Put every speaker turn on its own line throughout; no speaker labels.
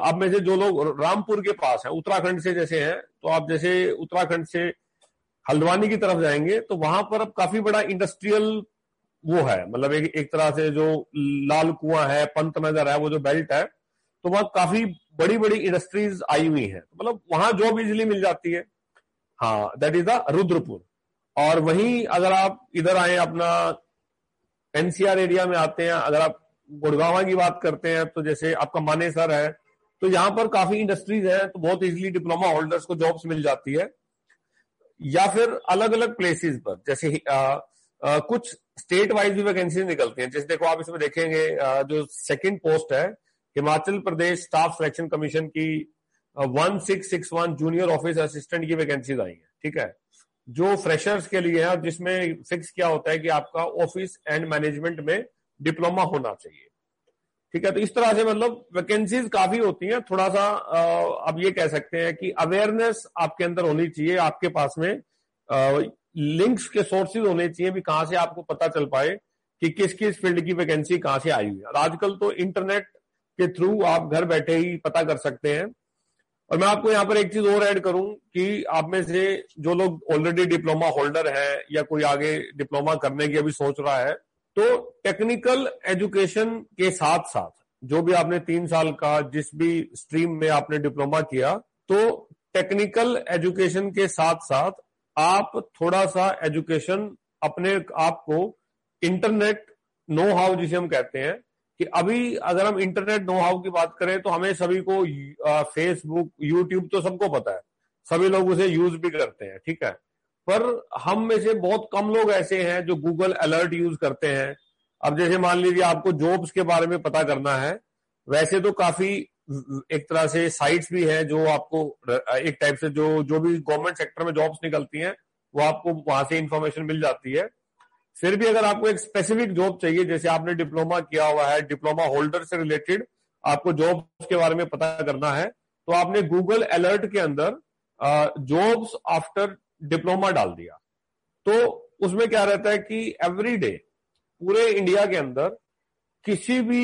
अब में से जो लोग रामपुर के पास है, उत्तराखंड से जैसे हैं, तो आप जैसे उत्तराखंड से हल्द्वानी की तरफ जाएंगे तो वहां पर अब काफी बड़ा इंडस्ट्रियल वो है, मतलब एक तरह से जो लाल कुआं है, पंतनगर है, वो जो बेल्ट है, तो वहां काफी बड़ी बड़ी इंडस्ट्रीज आई हुई हैं, तो मतलब वहां जॉब इजिली मिल जाती है। हाँ, दैट इज द रुद्रपुर। और वहीं अगर आप इधर आए, अपना एनसीआर एरिया में आते हैं, अगर आप गुड़गांव की बात करते हैं, तो जैसे आपका मानेसर है, तो यहाँ पर काफी इंडस्ट्रीज है, तो बहुत इजीली डिप्लोमा होल्डर्स को जॉब्स मिल जाती है। या फिर अलग अलग प्लेसेस पर, जैसे कुछ स्टेट वाइज भी वैकेंसीज निकलती हैं। जैसे देखो, आप इसमें देखेंगे जो सेकंड पोस्ट है, Himachal Pradesh staff selection commission की 1661 जूनियर ऑफिस असिस्टेंट की वैकेंसीज आई है, ठीक है, जो फ्रेशर्स के लिए है, जिसमें फिक्स क्या होता है कि आपका ऑफिस एंड मैनेजमेंट में डिप्लोमा होना चाहिए, ठीक है। तो इस तरह से मतलब वैकेंसीज काफी होती हैं। थोड़ा सा आप ये कह सकते हैं कि अवेयरनेस आपके अंदर होनी चाहिए, आपके पास में लिंक्स के सोर्सेज होने चाहिए भी, कहां से आपको पता चल पाए कि किस किस फील्ड की वैकेंसी कहां से आई हुई है। और आजकल तो इंटरनेट के थ्रू आप घर बैठे ही पता कर सकते हैं। और मैं आपको यहाँ पर एक चीज और ऐड करूं कि आप में से जो लोग ऑलरेडी डिप्लोमा होल्डर है या कोई आगे डिप्लोमा करने की अभी सोच रहा है, तो टेक्निकल एजुकेशन के साथ साथ जो भी आपने 3 साल का जिस भी स्ट्रीम में आपने डिप्लोमा किया, तो टेक्निकल एजुकेशन के साथ साथ आप थोड़ा सा एजुकेशन अपने आप को, इंटरनेट नो हाउ जिसे हम कहते हैं, कि अभी अगर हम इंटरनेट नो हाउ की बात करें तो हमें सभी को फेसबुक, यूट्यूब तो सबको पता है, सभी लोग उसे यूज भी करते हैं, ठीक है। पर हम में से बहुत कम लोग ऐसे हैं जो गूगल अलर्ट यूज करते हैं। अब जैसे मान लीजिए आपको जॉब्स के बारे में पता करना है, वैसे तो काफी एक तरह से साइट्स भी हैं जो आपको एक टाइप से जो भी गवर्नमेंट सेक्टर में जॉब्स निकलती हैं वो आपको वहां से इंफॉर्मेशन मिल जाती है। फिर भी अगर आपको एक स्पेसिफिक जॉब चाहिए, जैसे आपने डिप्लोमा किया हुआ है, डिप्लोमा होल्डर से रिलेटेड आपको जॉब्स के बारे में पता करना है, तो आपने गूगल अलर्ट के अंदर जॉब्स आफ्टर डिप्लोमा डाल दिया, तो उसमें क्या रहता है कि एवरी डे पूरे इंडिया के अंदर किसी भी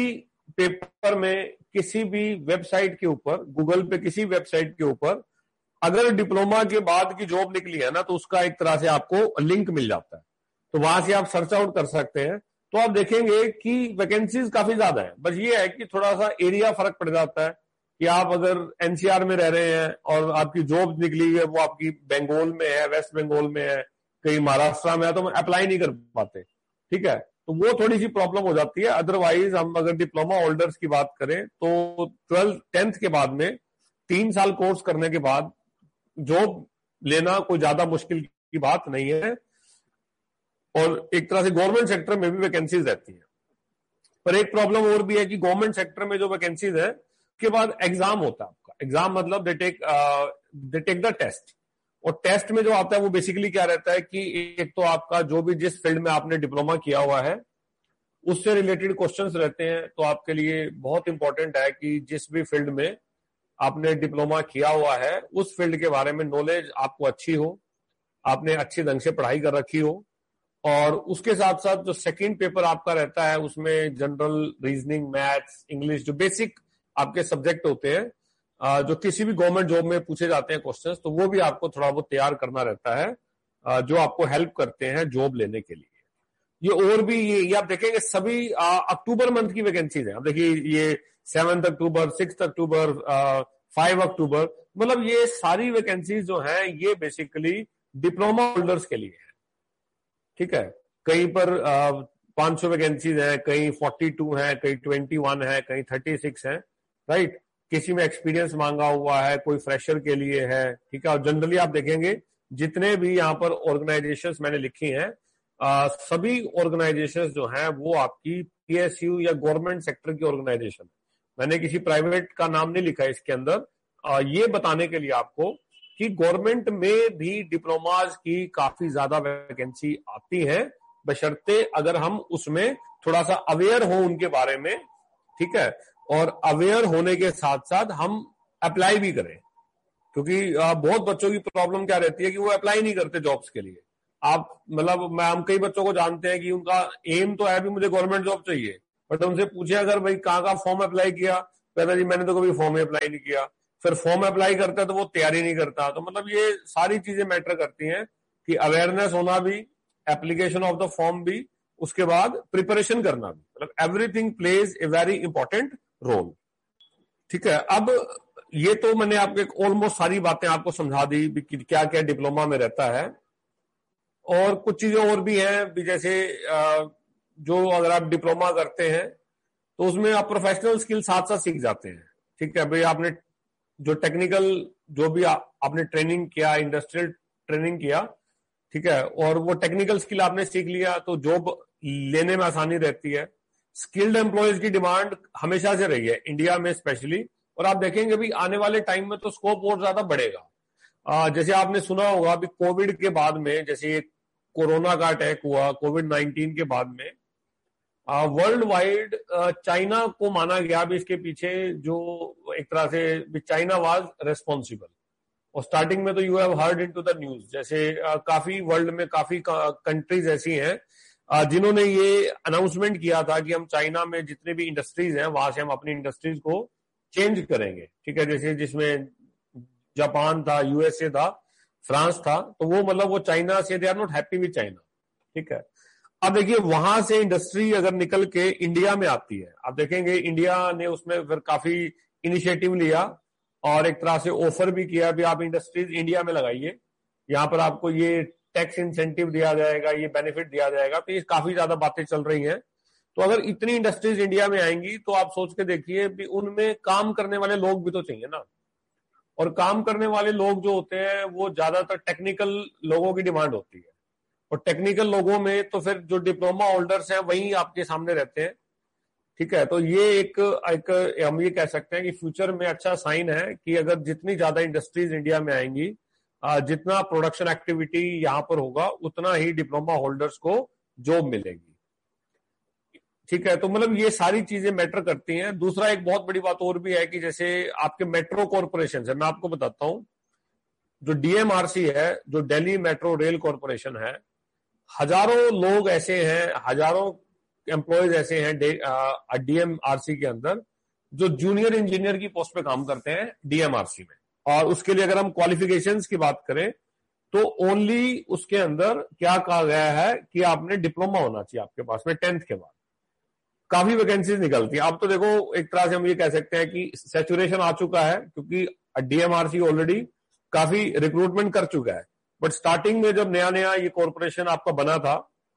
पेपर में, किसी भी वेबसाइट के ऊपर, गूगल पे किसी वेबसाइट के ऊपर अगर डिप्लोमा के बाद की जॉब निकली है ना, तो उसका एक तरह से आपको लिंक मिल जाता है, तो वहां से आप सर्च आउट कर सकते हैं। तो आप देखेंगे कि वैकेंसीज काफी ज्यादा है, बस ये है कि थोड़ा सा एरिया फर्क पड़ जाता है कि आप अगर एनसीआर में रह रहे हैं और आपकी जॉब निकली है वो आपकी बंगाल में है, वेस्ट बंगाल में है, कहीं महाराष्ट्र में है, तो हम अप्लाई नहीं कर पाते, ठीक है, तो वो थोड़ी सी प्रॉब्लम हो जाती है। अदरवाइज हम अगर डिप्लोमा होल्डर्स की बात करें तो 10th के बाद में 3 साल कोर्स करने के बाद जॉब लेना कोई ज्यादा मुश्किल की बात नहीं है। और एक तरह से गवर्नमेंट सेक्टर में भी वैकेंसीज रहती है, पर एक प्रॉब्लम और भी है कि गवर्नमेंट सेक्टर में जो वैकेंसीज है उसके बाद एग्जाम होता है आपका। एग्जाम मतलब दे टेक द टेस्ट, और टेस्ट में जो आता है वो बेसिकली क्या रहता है कि एक तो आपका जो भी जिस फील्ड में आपने डिप्लोमा किया हुआ है उससे रिलेटेड क्वेश्चंस रहते हैं। तो आपके लिए बहुत इंपॉर्टेंट है कि जिस भी फील्ड में आपने डिप्लोमा किया हुआ है उस फील्ड के बारे में नॉलेज आपको अच्छी हो, आपने अच्छी ढंग से पढ़ाई कर रखी हो, और उसके साथ साथ जो सेकंड पेपर आपका रहता है उसमें जनरल रीजनिंग, मैथ्स, इंग्लिश, जो बेसिक आपके सब्जेक्ट होते हैं, जो किसी भी गवर्नमेंट जॉब में पूछे जाते हैं क्वेश्चंस, तो वो भी आपको थोड़ा बहुत तैयार करना रहता है, जो आपको हेल्प करते हैं जॉब लेने के लिए। ये और भी ये आप देखेंगे सभी अक्टूबर मंथ की वैकेंसीज है। अब देखिए ये 7 अक्टूबर, 6 अक्टूबर, 5 अक्टूबर, मतलब ये सारी वैकेंसीज जो हैं ये बेसिकली डिप्लोमा होल्डर्स के लिए है, ठीक है। कहीं पर 500 वैकेंसीज है, कहीं 42 है, कहीं 21 है, कहीं 36 है, राइट। किसी में एक्सपीरियंस मांगा हुआ है, कोई फ्रेशर के लिए है, ठीक है। और जनरली आप देखेंगे जितने भी यहाँ पर ऑर्गेनाइजेशंस मैंने लिखी हैं, सभी ऑर्गेनाइजेशंस जो हैं वो आपकी पीएसयू या गवर्नमेंट सेक्टर की ऑर्गेनाइजेशन। मैंने किसी प्राइवेट का नाम नहीं लिखा है इसके अंदर, ये बताने के लिए आपको कि गवर्नमेंट में भी डिप्लोमाज की काफी ज्यादा वैकेंसी आती है, बशर्ते अगर हम उसमें थोड़ा सा अवेयर हो उनके बारे में, ठीक है। और अवेयर होने के साथ साथ हम अप्लाई भी करें, क्योंकि बहुत बच्चों की प्रॉब्लम क्या रहती है कि वो अप्लाई नहीं करते जॉब्स के लिए। आप मतलब हम कई बच्चों को जानते हैं कि उनका एम तो है भी मुझे गवर्नमेंट जॉब चाहिए, बट उनसे पूछे अगर भाई कहाँ का फॉर्म अप्लाई किया, कहता जी मैंने तो कभी फॉर्म अप्लाई नहीं किया, फिर फॉर्म अप्लाई करता है तो वो तैयारी नहीं करता। तो मतलब ये सारी चीजें मैटर करती हैं कि अवेयरनेस होना भी, एप्लीकेशन ऑफ द फॉर्म भी, उसके बाद प्रिपरेशन करना भी, मतलब everything plays a very important role. ठीक है, अब ये तो मैंने आपको ऑलमोस्ट सारी बातें आपको समझा दी कि क्या क्या डिप्लोमा में रहता है। और कुछ चीजें और भी हैं भी, जैसे जो अगर आप डिप्लोमा करते हैं तो उसमें आप प्रोफेशनल स्किल साथ साथ सीख जाते हैं। ठीक है भाई, आपने जो टेक्निकल जो भी आपने ट्रेनिंग किया, इंडस्ट्रियल ट्रेनिंग किया, ठीक है, और वो टेक्निकल स्किल आपने सीख लिया तो जॉब लेने में आसानी रहती है। स्किल्ड एम्प्लॉयज की डिमांड हमेशा से रही है इंडिया में स्पेशली, और आप देखेंगे भी आने वाले टाइम में तो स्कोप और ज्यादा बढ़ेगा। जैसे आपने सुना होगा अभी कोविड के बाद में, जैसे कोरोना का अटैक हुआ कोविड-19 के बाद में, वर्ल्ड वाइड चाइना को माना गया भी इसके पीछे, जो एक तरह से चाइना वाज रेस्पॉन्सिबल। और स्टार्टिंग में तो you have heard into the news, जैसे काफी वर्ल्ड में काफी कंट्रीज ऐसी हैं जिन्होंने ये अनाउंसमेंट किया था कि हम चाइना में जितने भी इंडस्ट्रीज हैं वहां से हम अपनी इंडस्ट्रीज को चेंज करेंगे। ठीक है, जैसे जिसमें जापान था, यूएसए था, फ्रांस था, तो वो मतलब वो चाइना से they are not happy with China. ठीक है, अब देखिए वहां से इंडस्ट्री अगर निकल के इंडिया में आती है, आप देखेंगे इंडिया ने उसमें फिर काफी इनिशिएटिव लिया और एक तरह से ऑफर भी किया भी आप इंडस्ट्रीज इंडिया में लगाइए, यहाँ पर आपको ये टैक्स इंसेंटिव दिया जाएगा, ये बेनिफिट दिया जाएगा। तो ये काफी ज्यादा बातें चल रही हैं। तो अगर इतनी इंडस्ट्रीज इंडिया में आएंगी तो आप सोच के देखिए भी उनमें काम करने वाले लोग भी तो चाहिए ना, और काम करने वाले लोग जो होते हैं वो ज्यादातर टेक्निकल लोगों की डिमांड होती है, और टेक्निकल लोगों में तो फिर जो डिप्लोमा होल्डर्स हैं वही आपके सामने रहते हैं। ठीक है, तो ये एक हम ये कह सकते हैं कि फ्यूचर में अच्छा साइन है कि अगर जितनी ज्यादा इंडस्ट्रीज इंडिया में आएंगी, जितना प्रोडक्शन एक्टिविटी यहाँ पर होगा, उतना ही डिप्लोमा होल्डर्स को जॉब मिलेगी। ठीक है, तो मतलब ये सारी चीजें मैटर करती हैं। दूसरा एक बहुत बड़ी बात और भी है कि जैसे आपके मेट्रो कॉरपोरेशन है, मैं आपको बताता हूं, जो डीएमआरसी है, जो दिल्ली मेट्रो रेल कॉरपोरेशन है, हजारों लोग ऐसे हैं, हजारों एम्प्लॉयज ऐसे हैं डीएमआरसी के अंदर जो जूनियर इंजीनियर की पोस्ट पे काम करते हैं डीएमआरसी में। और उसके लिए अगर हम क्वालिफिकेशंस की बात करें तो ओनली उसके अंदर क्या कहा गया है कि आपने डिप्लोमा होना चाहिए आपके पास में 10th के बाद। काफी वैकेंसीज निकलती है। अब तो देखो एक तरह से हम ये कह सकते हैं कि सैचुरेशन आ चुका है, क्योंकि डीएमआरसी ऑलरेडी काफी रिक्रूटमेंट कर चुका है। बट स्टार्टिंग में जब नया नया ये कॉर्पोरेशन आपका बना था,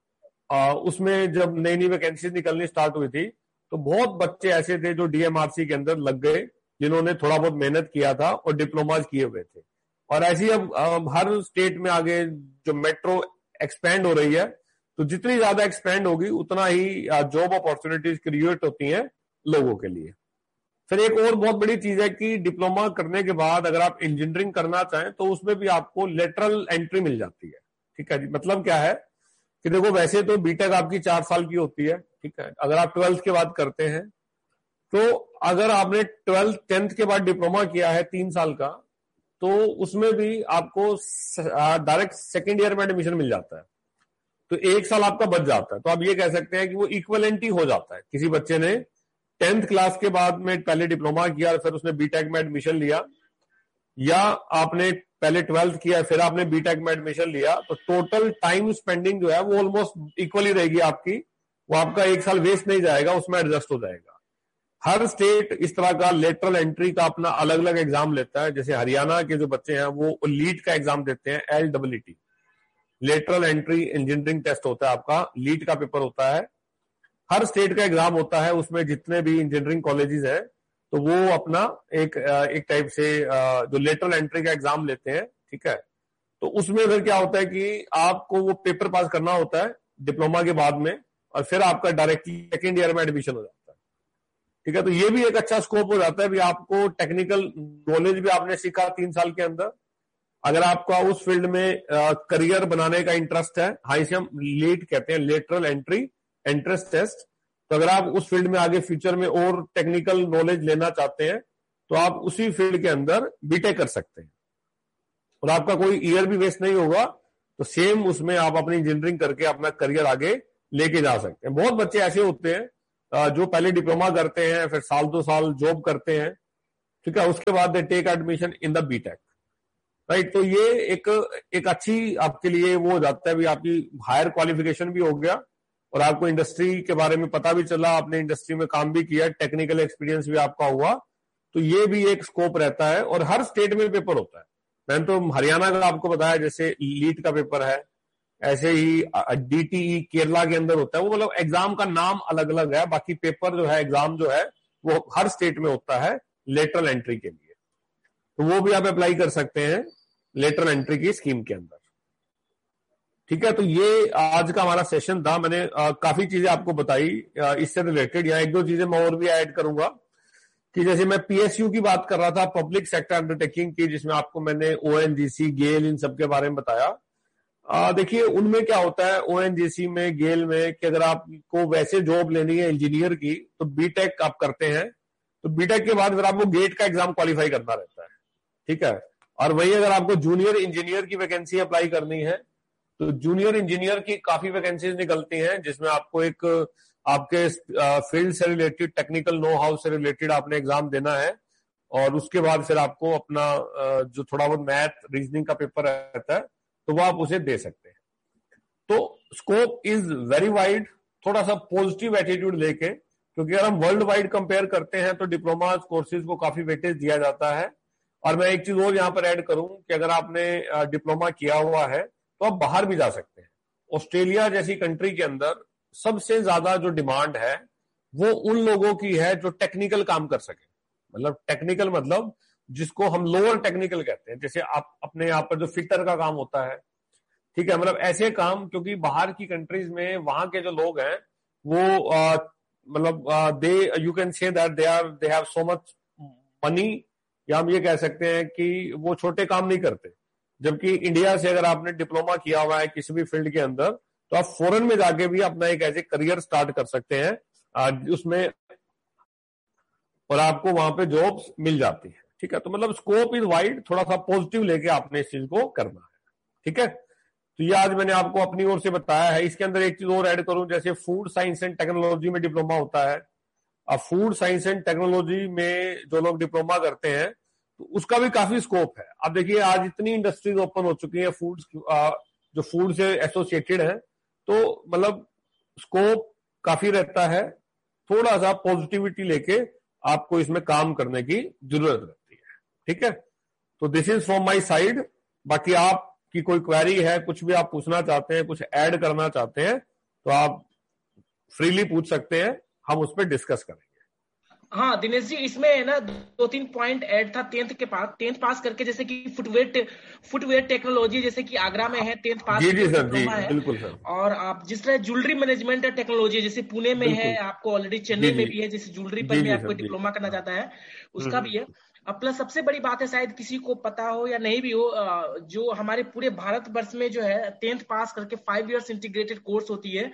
उसमें जब नई नई वैकेंसीज निकलनी स्टार्ट हुई थी, तो बहुत बच्चे ऐसे थे जो डीएमआरसी के अंदर लग गए, जिन्होंने थोड़ा बहुत मेहनत किया था और डिप्लोमाज किए हुए थे। और ऐसी अब हर स्टेट में आगे जो मेट्रो एक्सपैंड हो रही है, तो जितनी ज्यादा एक्सपैंड होगी उतना ही जॉब अपॉर्चुनिटीज क्रिएट होती हैं लोगों के लिए। फिर एक और बहुत बड़ी चीज है कि डिप्लोमा करने के बाद अगर आप इंजीनियरिंग करना चाहें तो उसमें भी आपको लेटरल एंट्री मिल जाती है। ठीक है जी, मतलब क्या है कि देखो वैसे तो बीटेक आपकी 4 साल की होती है। ठीक है, अगर आप 12th के बाद करते हैं, तो अगर आपने 12th 10th के बाद डिप्लोमा किया है 3 साल का, तो उसमें भी आपको डायरेक्ट सेकेंड ईयर में एडमिशन मिल जाता है, तो 1 साल आपका बच जाता है। तो आप ये कह सकते हैं कि वो इक्वलेंट ही हो जाता है। किसी बच्चे ने 10th क्लास के बाद में पहले डिप्लोमा किया और फिर उसने बीटेक में एडमिशन लिया, या आपने पहले 12th किया फिर आपने बीटेक में एडमिशन लिया, तो टोटल टाइम स्पेंडिंग जो है वो ऑलमोस्ट इक्वली रहेगी आपकी। वो आपका 1 साल वेस्ट नहीं जाएगा, उसमें एडजस्ट हो जाएगा। हर स्टेट इस तरह का लेटरल एंट्री का अपना अलग अलग एग्जाम लेता है। जैसे हरियाणा के जो बच्चे हैं वो लीट का एग्जाम देते हैं, LEET, lateral entry engineering test होता है आपका, लीट का पेपर होता है। हर स्टेट का एग्जाम होता है, उसमें जितने भी इंजीनियरिंग कॉलेजेस हैं तो वो अपना एक टाइप से जो लेटरल एंट्री का एग्जाम लेते हैं। ठीक है, तो उसमें फिर क्या होता है कि आपको वो पेपर पास करना होता है डिप्लोमा के बाद में, और फिर आपका डायरेक्टली सेकेंड ईयर में एडमिशन हो जाता है। ठीक है, तो ये भी एक अच्छा स्कोप हो जाता है भी, आपको टेक्निकल नॉलेज भी आपने सीखा 3 साल के अंदर। अगर आपका उस फील्ड में करियर बनाने का इंटरेस्ट है, हाँ इसे हम लीट कहते हैं, लेटरल एंट्री एंट्रेंस टेस्ट, तो अगर आप उस फील्ड में आगे फ्यूचर में और टेक्निकल नॉलेज लेना चाहते हैं तो आप उसी फील्ड के अंदर बीटेक कर सकते हैं, और आपका कोई ईयर भी वेस्ट नहीं होगा। तो सेम उसमें आप अपनी इंजीनियरिंग करके अपना करियर आगे लेके जा सकते हैं। बहुत बच्चे ऐसे होते हैं जो पहले डिप्लोमा करते हैं फिर साल 2 साल जॉब करते हैं, ठीक है, उसके बाद they take admission in the BTech, right. तो ये एक अच्छी आपके लिए वो हो जाता है, भी आपकी हायर क्वालिफिकेशन भी हो गया और आपको इंडस्ट्री के बारे में पता भी चला, आपने इंडस्ट्री में काम भी किया, टेक्निकल एक्सपीरियंस भी आपका हुआ, तो ये भी एक स्कोप रहता है। और हर स्टेट में पेपर होता है। मैंने तो हरियाणा का आपको बताया जैसे लीट का पेपर है, ऐसे ही डीटीई केरला के अंदर होता है। वो मतलब एग्जाम का नाम अलग अलग है, बाकी पेपर जो है, एग्जाम जो है वो हर स्टेट में होता है लेटरल एंट्री के लिए। तो वो भी आप अप्लाई कर सकते हैं लेटरल एंट्री की स्कीम के अंदर, ठीक है। तो ये आज का हमारा सेशन था। मैंने काफी चीजें आपको बताई इससे रिलेटेड। या 1-2 चीजें मैं और भी ऐड करूंगा कि जैसे मैं पीएसयू की बात कर रहा था, पब्लिक सेक्टर अंडरटेकिंग की, जिसमें आपको मैंने ओएनजीसी, गेल, इन सब के बारे में बताया। देखिए उनमें क्या होता है, ओएनजीसी में, गेल में, कि अगर आपको वैसे जॉब लेनी है इंजीनियर की तो बीटेक आप करते हैं, तो बीटेक के बाद फिर आपको गेट का एग्जाम क्वालिफाई करना रहता है, ठीक है। और वही अगर आपको जूनियर इंजीनियर की वैकेंसी अप्लाई करनी है तो जूनियर इंजीनियर की काफी वैकेंसीज निकलती हैं, जिसमें आपको एक आपके फील्ड से रिलेटेड, टेक्निकल नो हाउ से रिलेटेड आपने एग्जाम देना है, और उसके बाद फिर आपको अपना जो थोड़ा बहुत मैथ रीजनिंग का पेपर रहता है तो वो आप उसे दे सकते हैं। तो स्कोप इज वेरी वाइड, थोड़ा सा पॉजिटिव एटीट्यूड लेके, क्योंकि अगर हम वर्ल्ड वाइड कंपेयर करते हैं तो डिप्लोमा कोर्सेज को काफी वेटेज दिया जाता है। और मैं एक चीज और यहाँ पर ऐड करूं कि अगर आपने डिप्लोमा किया हुआ है तो आप बाहर भी जा सकते हैं। ऑस्ट्रेलिया जैसी कंट्री के अंदर सबसे ज्यादा जो डिमांड है वो उन लोगों की है जो टेक्निकल काम कर सके। मतलब टेक्निकल मतलब जिसको हम लोअर टेक्निकल कहते हैं, जैसे आप अपने यहाँ पर जो फिटर का काम होता है, ठीक है, मतलब ऐसे काम, क्योंकि बाहर की कंट्रीज में वहां के जो लोग हैं वो मतलब दे you can say that they have so much money, या हम ये कह सकते हैं कि वो छोटे काम नहीं करते। जबकि इंडिया से अगर आपने डिप्लोमा किया हुआ है किसी भी फील्ड के अंदर तो आप फॉरेन में जाके भी अपना एक ऐसे करियर स्टार्ट कर सकते हैं उसमें, और आपको वहां पे जॉब्स मिल जाती है, ठीक है। तो मतलब स्कोप इज वाइड, थोड़ा सा पॉजिटिव लेके आपने इस चीज को करना है, ठीक है। तो ये आज मैंने आपको अपनी ओर से बताया है। इसके अंदर एक चीज और ऐड करूं, जैसे फूड साइंस एंड टेक्नोलॉजी में डिप्लोमा होता है। अब फूड साइंस एंड टेक्नोलॉजी में जो लोग डिप्लोमा करते हैं तो उसका भी काफी स्कोप है। अब देखिए आज इतनी इंडस्ट्रीज ओपन हो चुकी है फूड जो फूड से एसोसिएटेड है, तो मतलब स्कोप काफी रहता है। थोड़ा सा पॉजिटिविटी लेके आपको इसमें काम करने की जरूरत रहती है, ठीक है। तो this is from my side. बाकी आपकी कोई क्वेरी है, कुछ भी आप पूछना चाहते हैं, कुछ ऐड करना चाहते हैं तो आप फ्रीली पूछ सकते हैं, हम उस पर डिस्कस करेंगे।
हाँ दिनेश जी, इसमें ना 2-3 पॉइंट ऐड था। 10th पास करके, जैसे कि फुटवेयर टेक्नोलॉजी, जैसे कि आगरा में है 10th पास।
जी जी सर, जी बिल्कुल सर।
और आप जिस तरह ज्वेलरी मैनेजमेंट टेक्नोलॉजी, जैसे पुणे में है, आपको ऑलरेडी चेन्नई में भी है, जैसे ज्वेलरी पर में आपको डिप्लोमा करना चाहता है उसका भी है। अब प्लस सबसे बड़ी बात है, शायद किसी को पता हो या नहीं भी हो, जो हमारे पूरे भारतवर्ष में जो है 10th पास करके 5 इयर्स इंटीग्रेटेड कोर्स होती है,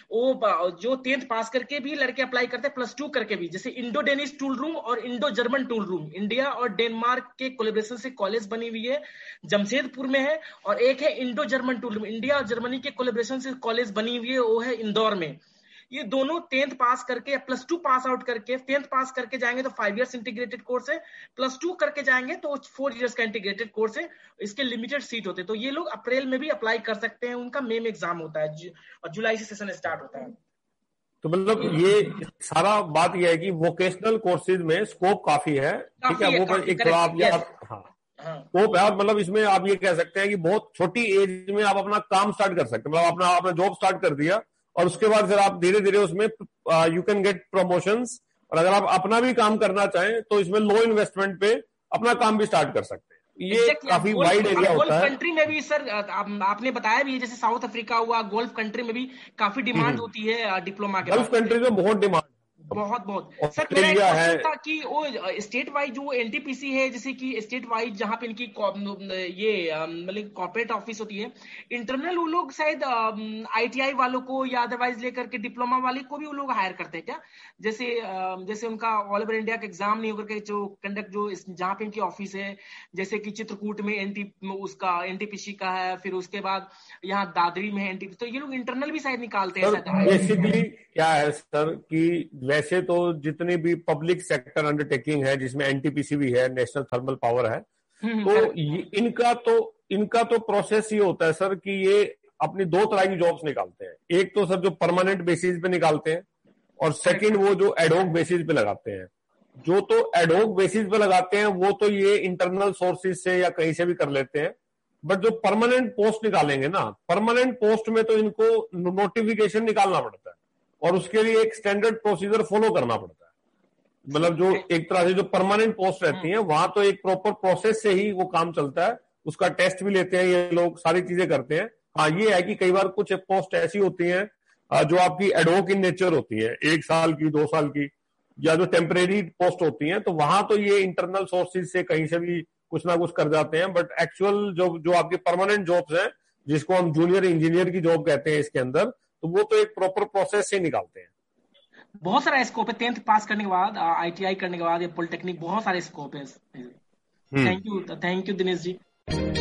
वो जो 10th पास करके भी लड़के अप्लाई करते हैं, +2 करके भी। जैसे इंडो डेनिश टूल रूम और Indo German tool room, India और डेनमार्क के कोलेब्रेशन से कॉलेज बनी हुई है, जमशेदपुर में है। और एक है Indo German tool room, India और जर्मनी के कोलेब्रेशन से कॉलेज बनी हुई है, वो है इंदौर में। ये दोनों 10th पास करके या +2 पास आउट करके, 10th पास करके जाएंगे तो 5 इयर्स इंटीग्रेटेड कोर्स है, +2 करके जाएंगे तो 4 इयर्स का इंटीग्रेटेड कोर्स है। इसके लिमिटेड सीट होते हैं, तो ये लोग अप्रैल में भी अप्लाई कर सकते हैं। उनका मई में एग्जाम होता है और जुलाई से सेशन स्टार्ट होता है।
तो मतलब ये सारा बात यह है कि वोकेशनल कोर्सेज में स्कोप काफी है, ठीक है। वो एक थोड़ा आप स्कोप है, और मतलब इसमें आप ये कह सकते हैं कि बहुत छोटी एज में आप अपना काम स्टार्ट कर सकते हैं। मतलब आपने जॉब स्टार्ट कर दिया और उसके बाद फिर आप धीरे धीरे उसमें यू कैन गेट प्रमोशंस, और अगर आप अपना भी काम करना चाहें तो इसमें लो इन्वेस्टमेंट पे अपना काम भी स्टार्ट कर सकते हैं। ये काफी वाइड एरिया होता है।
कंट्री में भी सर आपने बताया भी, जैसे साउथ अफ्रीका हुआ, गोल्फ कंट्री में भी काफी डिमांड होती है डिप्लोमा के।
गल्फ कंट्री में बहुत डिमांड,
बहुत बहुत सर, मेरा एक
ऑस्ट्रेलिया है।
क्वेश्चन था कि वो स्टेट वाइज जो एनटीपीसी है, जैसे कि स्टेट वाइज जहाँ पे इनकी ये मतलब कॉर्पोरेट ऑफिस होती है, इंटरनल वो लोग शायद आईटीआई वालों को या अदरवाइज लेकर के डिप्लोमा वाले को भी वो लोग हायर करते हैं क्या? जैसे जैसे उनका ऑल ओवर इंडिया का एग्जाम नहीं होकर के जो कंडक्ट जो जहाँ पे इनकी ऑफिस है, जैसे कि चित्रकूट में उसका एनटीपीसी का है, फिर उसके बाद यहाँ दादरी में है एनटीपीसी, तो ये लोग इंटरनल भी शायद निकालते हैं शायद।
बेसिकली क्या है सर कि वैसे तो जितनी भी पब्लिक सेक्टर अंडरटेकिंग है जिसमें एनटीपीसी भी है, नेशनल थर्मल पावर है, तो इनका तो प्रोसेस ये होता है सर कि ये अपनी दो तरह की जॉब्स निकालते हैं। एक तो सर जो परमानेंट बेसिस पे निकालते हैं, और सेकंड वो जो एडहोक बेसिस पे लगाते हैं। जो तो एडहोक बेसिस पे लगाते हैं वो तो ये इंटरनल सोर्सेज से या कहीं से भी कर लेते हैं, बट जो परमानेंट पोस्ट निकालेंगे ना, परमानेंट पोस्ट में तो इनको नोटिफिकेशन निकालना पड़ता है और उसके लिए एक स्टैंडर्ड प्रोसीजर फॉलो करना पड़ता है। मतलब जो एक तरह से जो परमानेंट पोस्ट रहती है वहां तो एक प्रॉपर प्रोसेस से ही वो काम चलता है, उसका टेस्ट भी लेते हैं ये लोग, सारी चीजें करते हैं। हाँ, ये है कि कई बार कुछ पोस्ट ऐसी होती हैं जो आपकी एडहोक इन नेचर होती है, 1 साल की 2 साल की, या जो टेम्परेरी पोस्ट होती हैं, तो वहां तो ये इंटरनल सोर्सेज से कहीं से भी कुछ ना कुछ कर जाते हैं। बट एक्चुअल जो आपकी परमानेंट जॉब्स हैं, जिसको हम जूनियर इंजीनियर की जॉब कहते हैं इसके अंदर, तो वो तो एक प्रॉपर प्रोसेस से निकालते हैं।
बहुत सारा स्कोप है 10th पास करने के बाद, आईटीआई करने के बाद या पॉलिटेक्निक, बहुत सारे स्कोप है। Thank you Dinesh ji.